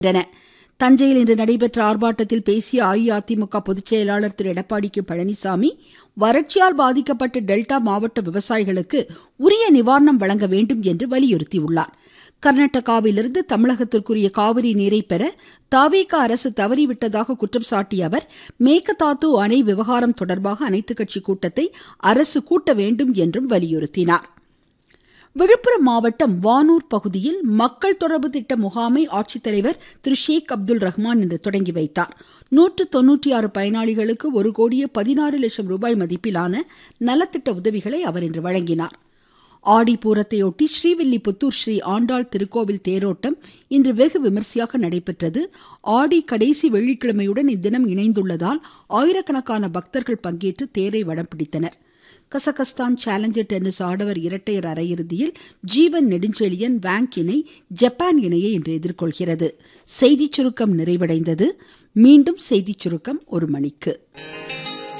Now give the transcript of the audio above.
தஞ்சையில் இன்று நடைபெற்ற ஆர்ப்பாட்டத்தில் பேசிய அஇஅதிமுக பொதுச் செயலாளர் திரு எடப்பாடி கே பழனிசாமி, வறட்சியால் பாதிக்கப்பட்ட டெல்டா மாவட்ட விவசாயிகளுக்கு உரிய நிவாரணம் வழங்க வேண்டும் என்று வலியுறுத்தியுள்ளார். கர்நாடகாவிலிருந்து தமிழகத்திற்குரிய காவிரி நீரை பெற தவிக அரசு தவறிவிட்டதாக குற்றம் சாட்டிய அவர், மேகதாது அணை விவகாரம் தொடர்பாக அனைத்துக் கட்சி கூட்டத்தை அரசு கூட்ட வேண்டும் என்றும் வலியுறுத்தினார். விழுப்புரம் மாவட்டம் வானூர் பகுதியில் மக்கள் தொடர்பு திட்ட முகாமை ஆட்சித்தலைவர் திரு ஷேக் அப்துல் ரஹ்மான் இன்று தொடங்கி வைத்தார். 196 பயனாளிகளுக்கு 1,16,00,000 ரூபாய் மதிப்பிலான நலத்திட்ட உதவிகளை அவர் இன்று வழங்கினார். ஆடிப்பூரத்தையொட்டி ஸ்ரீவில்லிபுத்தூர் ஸ்ரீ ஆண்டாள் திருக்கோவில் தேரோட்டம் இன்று வெகு விமர்சையாக நடைபெற்றது. ஆடி கடைசி வெள்ளிக்கிழமையுடன் இத்தினம் இணைந்துள்ளதால் ஆயிரக்கணக்கான பக்தர்கள் பங்கேற்று தேரை வடம் பிடித்தனர். கசகஸ்தான் சேலஞ்சர் டென்னிஸ் ஆடவர் இரட்டையர் அரையிறுதியில் ஜீவன் நெடுஞ்செழியன் வாங் இணை ஜப்பான் இணையை இன்று எதிர்கொள்கிறது. செய்திச் சுருக்கம் நிறைவடைந்தது. மீண்டும் செய்திச் சுருக்கம் 1 மணிக்கு.